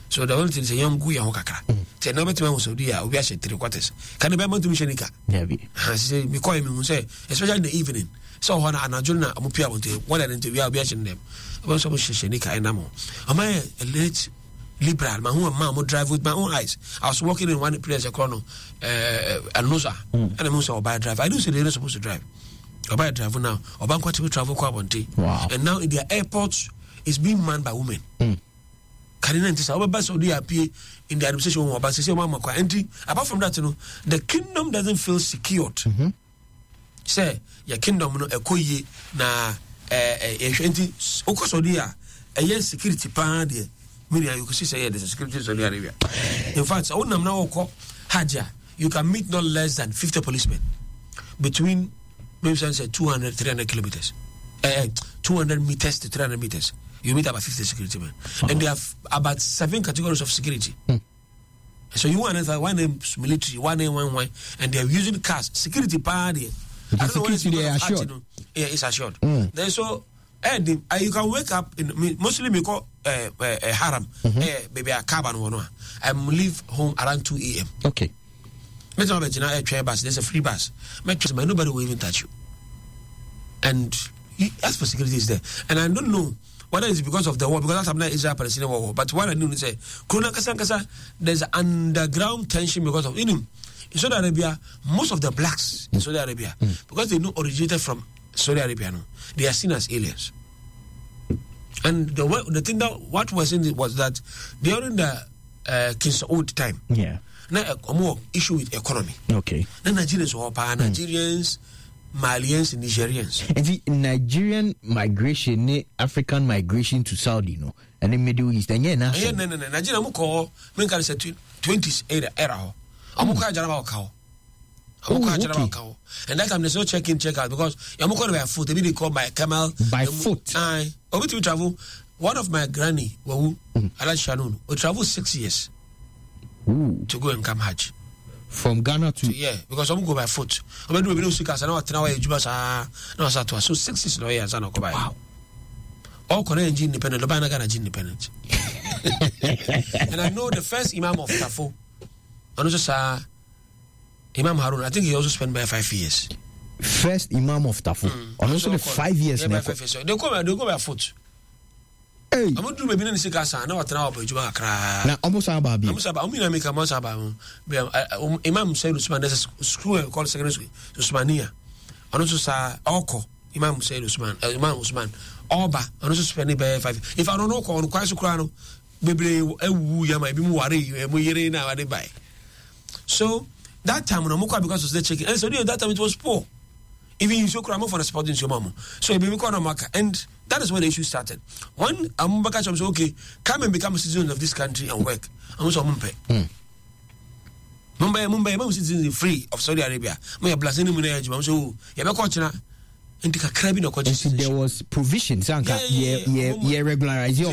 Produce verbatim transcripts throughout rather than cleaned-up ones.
So the only thing is a young guy who kakra. Say no better man Saudi a obi a three quarters. Can be man to shenika. Yeah bi. Ha say me call me say especially in the evening. So when anajo na amopia wonte one and interview obi a shen them. About so shenika enamo. Am I a late liberal man who man mo drive with my own eyes. I was walking in one place a chrono uh Anosa and I must buy drive. I do say they're not supposed to drive. I buy drive now. Or bank what to travel kwa bonte. Wow. And now in their airports it's being manned by women. Mm. Karinantisa oba so dey appear in the administration of Obasa say mama kwa enti apart from that you know the kingdom doesn't feel secured. Mhm. Say your kingdom no ekoye na eh eh enti okoso dey a eh security pa dey media you could see say there's a security in Saudi Arabia. In fact so nam na okọ Hajja you can meet not less than fifty policemen between maybe say two hundred three hundred kilometers. Eh two hundred meters to three hundred meters. You meet about fifty security men. Uh-huh. And they have about seven categories of security. Hmm. So you want to one name military, one name one one, and they are using cars. Security party. The security they are assured. Yeah, it's assured. Mm. Then so and the, uh, you can wake up in mostly we call uh, uh, uh, haram, mm-hmm. uh, maybe a cabin one. I leave home around two a.m. Okay. There's a free bus. Nobody will even touch you. And as for security is there. And I don't know whether it's because of the war, because that's happening in Israel Palestinian war. But what I knew is say, Corona Kasa Kasa, there's an underground tension because of in him. In Saudi Arabia, most of the blacks in Saudi Arabia, mm. because they know originated from Saudi Arabia, no, they are seen as aliens. And the the thing that what was in it was that during the uh, King Saud time, yeah, now a more issue with economy. Okay. Then Nigerians were Nigerians. Mm. Malians and Nigerians. And the Nigerian migration, African migration to Saudi, no, and the Middle East, and yeah, no, no, no, no. Nigeria muko, men can say twenties era era. Amuka jana kao. Amuka jana kao. And that time there's no check in, check out because amuka by foot. They call by camel by foot. Aye. Over to travel. One of my granny, Wahu, Alain Shanun, will travel six years Ooh. to go and come Hajj. From Ghana to, to yeah, because I'm go by foot. I'm going to do a sick as I know ten hours. No, so six is no years. I know go by. Wow. All Korean independent. Nobody Ghana independent. And I know the first Imam of Tafo. I know just uh, Imam Harun. I think he also spent by five years. First Imam of Tafo. Mm. And also the five years. Yeah, by five years. They go by they go by foot. Hey. I'm going to do maybe in the sick as I know ten hours. Juba kra. Na almost about. Almost about. I'm going to make a month about. Imam Said Usman. There's a school called secondary school Usmania. And also sa Oko. Imam Said Usman. Imam Usman. Oba. And also spend by five. If I don't know, on quite so crano. Maybe a woo ya might be more worried. We hear now they buy. So that time when I'm because of the checking. And so that time it was poor. Even you so cramo for the spot in your mama. So it became a marker. And that is when the issue started. One, I'm back said, okay, come and become a citizen of this country and work. I'm also Mumbai. Mumbai, Mumbai, I'm citizen free of Saudi Arabia. My blessing in the I'm so, you're not watching that. And the crabbing of coaches. There was provision, Sanka, yeah, yeah, yeah, regularize your.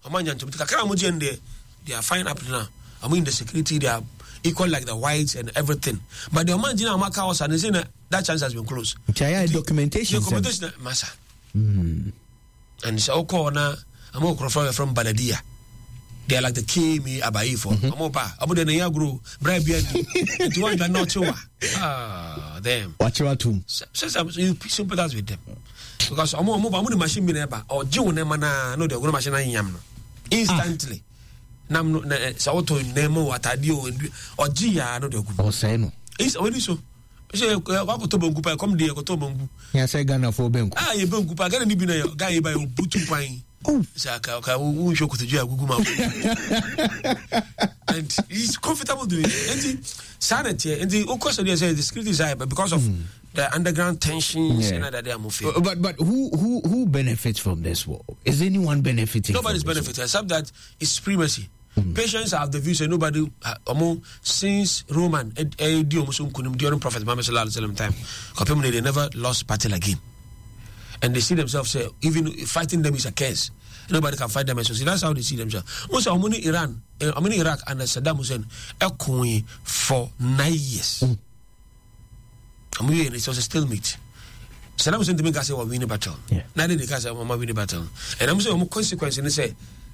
They are fine up now. I mean, the security, they are equal like the whites and everything. But the man Jina Maka was and saying that chance has been closed. The documentation. Documentation, Massa. Mm. And it's all corner. I'm all from Baladia. They are like the K me Abai for. I'm all ba. I'm the Nayagro, Brabian. You want that not to ah, them. Watch your tomb. So you sympathize with them. Because I'm all moving machine never or June Nemana, no, the machine in Yam. Instantly. Nam no Sauto Nemo Atadio or Gia, no, the or Seno. It's already so. Say Wakotobangupa, come there, Kotobangu. Yes, I got for Bank. Ah, you Bangupa, got a guy by Butu Pine. Oh, Saka, who show to Jaguma. And he's comfortable doing it. And the sanity, and the of course, the security side, but because of mm. the underground tensions, yeah. and that they are moving. But but who who who benefits from this war? Is anyone benefiting? Nobody's benefiting, except that it's supremacy. Mm-hmm. Patients have the view say nobody among uh, since Roman uh, during Prophet Muhammad sallallahu alaihi wasallam time, they never lost battle again, and they see themselves say even fighting them is a curse. Nobody can fight them. So that's how they see themselves. Also, I'm in Iran, I'm in Iraq, and Saddam Hussein echoing for nine years. Mm. I'm here, it was a stalemate. Saddam Hussein to me say, "We're winning battle." Yeah. Now they can say, "We're winning battle," and I'm saying, "I'm consequence." And they say,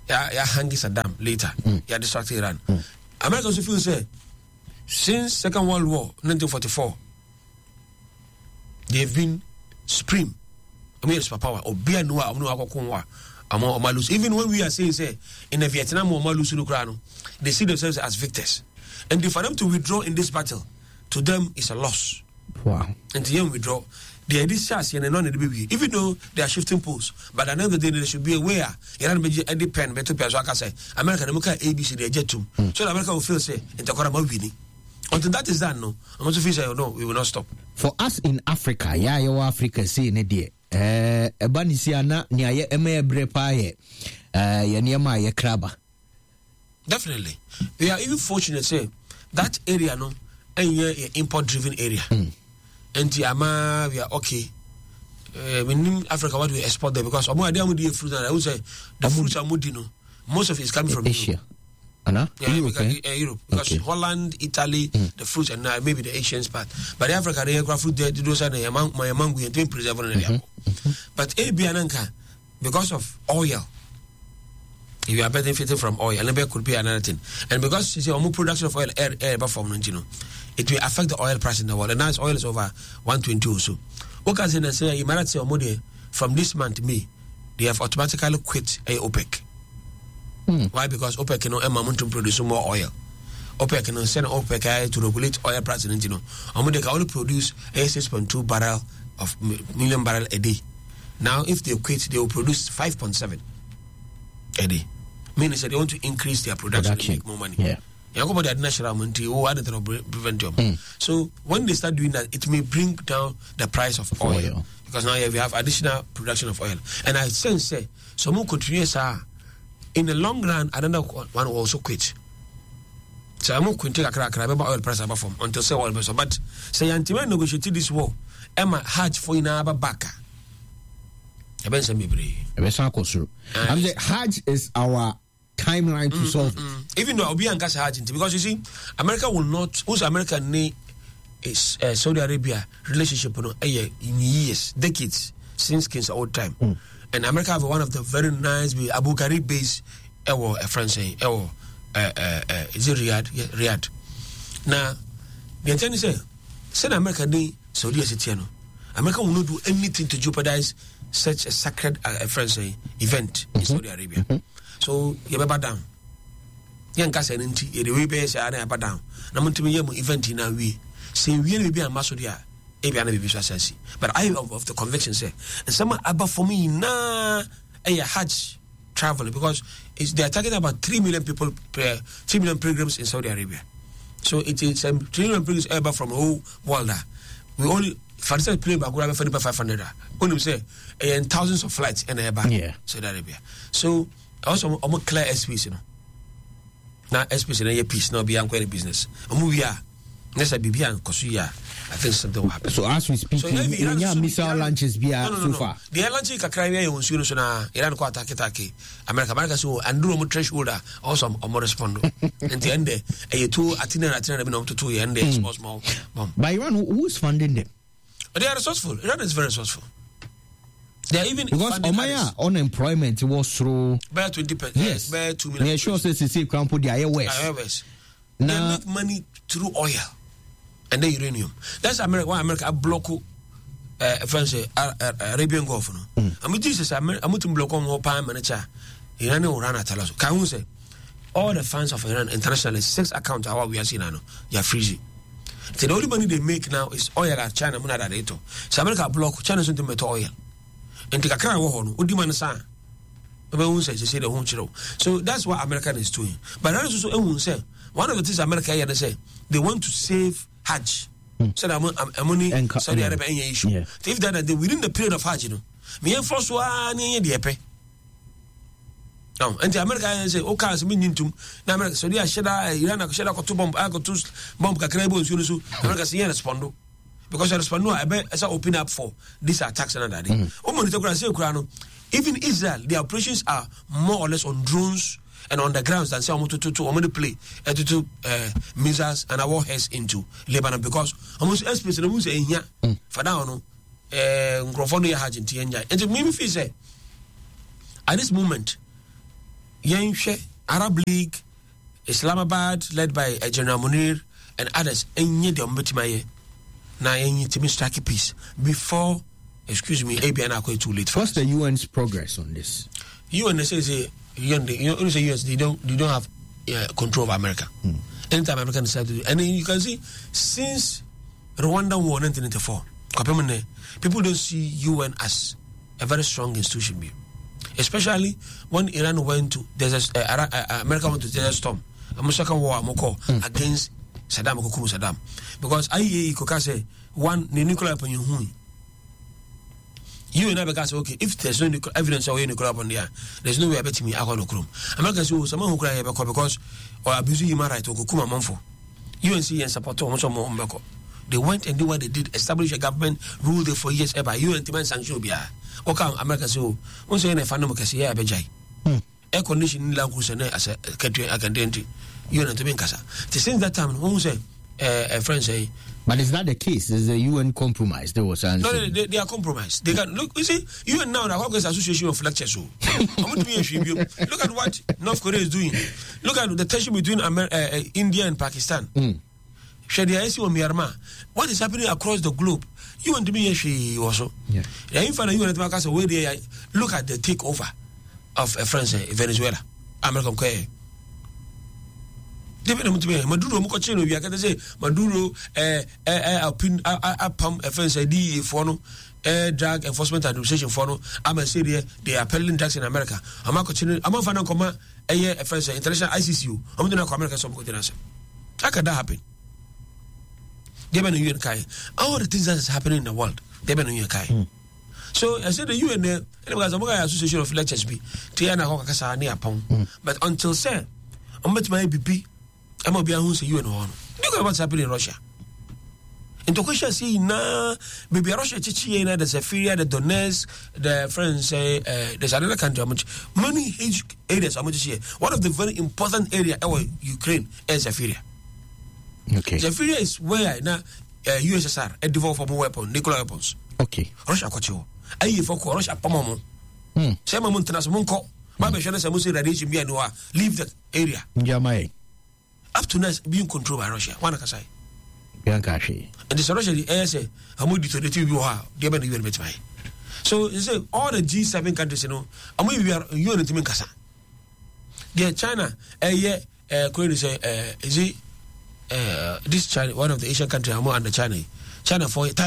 ya ya hangi Saddam later mm. ya distract Iran mm. America also feel say since Second World War nineteen forty-four they've been supreme I mean super power obi anu a omno akokonwa amo omalus even when we are saying say in the Vietnam omalus no krano they see themselves as victors and for them to withdraw in this battle to them is a loss. Wow. And to them withdraw the idea and non the even though they are shifting posts, but at the end of the day they should be aware Iran be any pen better pay so I can say America no A B C they jet to so America will feel say interquarter winning. Until that is done, no, I'm going to feel say no, we will not stop. For us in Africa, yeah, your Africa say ne dear. Eh, Ebanisiana ni aye eme brepa ye. Eh, ye niema ye kraba. Definitely, we are even fortunate say that area no, and ye import-driven area. Mm. And the ama we are okay. Uh, in Africa, what we export there because omo ade amu di fruits and I would say the fruits are mudino. Most of it is coming from Asia. Europe. Anna? Yeah, Europe, because, eh? uh, Europe because okay. Holland, Italy, mm. the fruits and uh, maybe the Asian part. But the Africa, the aircraft fruit, those are the among my mango and doing preserve on the mm-hmm. But A B Ananka, because of oil, if you are benefiting from oil, and maybe could be another thing. And because you see, more production of oil, air, air, from you know, it will affect the oil price in the world. And now oil is over one twenty or so. Okay, so say you might say from this month May, they have automatically quit a OPEC. Hmm. Why? Because OPEC can not to produce more oil. OPEC can send OPEC to regulate oil price and you know, and they can only produce a six point two barrel of million barrel a day. Now, if they quit, they will produce five point seven a day. Meaning that they want to increase their production, production. and make more money. Yeah. Mm. So when they start doing that, it may bring down the price of oil, oil. Because now yeah, we have additional production of oil. And I sense say some more continue in the long run, another one will also quit. So I'm going to take a crack remember oil price above from until say oil price. But say until I negotiate this war, Emma Hajj for in our back. I'm saying Hajj is our timeline to mm, solve it. Mm. Even though I'll be Hajj because you see, America will not. Who's America need is uh, Saudi Arabia relationship you know, in years, decades since King's old time. Mm. And America have one of the very nice Abu Ghraib base. Ewo a friend saying, Ewo, uh, uh, uh, is it Riyadh? Yeah, Riyadh. Now, the thing is, say, say America need Saudi Arabia. America will not do anything to jeopardize such a sacred uh, friend saying event mm-hmm. in Saudi Arabia. Mm-hmm. So you better down. Young Cassan and T, the way bears are never down. Now, to me, event in our way. Say, we will be a Masodia, but I of, of the conviction say, and some above for me now a Hajj travel because it's, they are talking about three million people per three million pilgrims in Saudi Arabia. So it is um, three million pilgrims ever from the whole world. We only for instance plane back over five hundred. Only say and thousands of flights in Air yeah. Saudi Arabia. So also I'm a clear S P C, you know. Now S P C in a piece now be any business. A movie yeah. Yes, I be beyond Kosuya. I think something will happen. So as we speak, so, Iran, Iran, missile launches be no, no, no, so far. The air launch ka cry here on Suno na Iran ko attack attack. America America so andro mo threshold also mo respond. And the end eh two atina atina be to two end small small bomb. By Iran who is funding them? They are resourceful. Iran is very resourceful. They are even because Omaya unemployment was through by twenty percent. Yes, by two million. Yeah, sure says see crown put the I O S. They make money through oil. And the uranium. That's America. Why America block uh, France, uh, uh, Arabian Gulf. No, mm. I'm just I'm I'm to block on more palm manager. Iran will run at us. Can you say all the funds of Iran internationally six accounts are what we are seeing now? You are freezing. So the only money they make now is oil at China. Muna da reto. So America block China's into metal oil. And take a crown war. What do you say? Say the home chiro. So that's what America is doing. But that is also say one of the things America here they say they want to save Hajj. Mm. So I'm only Saudi Arabia any issue. Yeah. If that they within the period of Hajj, you know, me and first one any the epe. No, and the America say, okay, as me into na America Saudi Arabia, Iran na sheda ko two bomb, I got two bomb ka krebo nsu so America say respond. Because I respond no, I be as open up for these attacks and that. O monitor kura say kura no. Even Israel, their operations are more or less on drones and on the grounds than say I'm to to to play uh, to to uh, missiles and our warheads into Lebanon because almost space and almost in here for now no uh Hajj in Tianja. And to me feel say at this moment Yenche, Arab League, Islamabad, led by uh, General Munir and others, and yet the Mbetimaye. Now, you need to strike a peace before, excuse me, A B N are going too late. What's the U N's progress on this? U N says, you know, you say U S, they don't, they don't have uh, control of America. Hmm. Anytime America decide to do, and then you can see since Rwanda war nineteen ninety-four, people don't see U N as a very strong institution, especially when Iran went to there's a, uh, uh, America went to Desert Storm, a second war mm. against Saddam Kukumu Saddam, because I E A could say one the nuclear weapon you hui. You and I because okay, if there's no evidence of any nuclear weapon there, there's no way I bet me I no chrome. America say someone who cry because or abusing human rights or Kukuma Monfo. U N C and support almost more Mbeko. They went and did what they did, establish a government, ruled there for years ever. U N Timan sanction be okay, America say, one say in a fan of Cassia Abejai. Air conditioning language as a country I can dent you and Timan Casa. Since that time, one say a friend say, but is that the case? Is the U N compromise? There was an no, they, they are compromised. They can look. You see, U N now the Congress Association of Lectures. So, look at what North Korea is doing. Look at the tension between Amer- uh, uh, India and Pakistan. Mm. Myanmar. What is happening across the globe? You want to be she also. Yeah. Look at the takeover of uh, France, uh, Venezuela, American Korea. Maduro mukochino we can say Maduro eh eh apin apam offense D for no eh drug enforcement administration for no am say they are peddling drugs in America am kochino am fa na koma eh offense international I C C U am do na ko America so ko dinase how can that happen? They been U N kai all the things that is happening in the world they been U N kai mm. So I said the U N eh because Amoga Association of Lectures be tiana ko kasa na apam but until say am bet my B P I'm be who say you and one. Look at what's happening in Russia. In Tokyo, see now, maybe Russia, Chechnya, the Syria, the Donetsk, the French say uh, there's another country. Many huge areas. I'm here. One of the very important area in Ukraine is Syria. Okay. Syria is where now uh, U S S R a develop for weapons, nuclear weapons. Okay. Russia got you. I for Russia, Pamamo. Hmm. Sema Montanas Monko. Maybe Shana Samusi radiation be no leave that area. Jamai. Up to now, being controlled by Russia. One can say. Biancashi. And this Russia, the air say, I'm going to the T V. They have been met by. So you say all the G seven countries, you know, and we are unit in Kasa. There, China, a year, uh, Korea say, uh, is it, uh, this China, one of the Asian countries, I'm under China. China for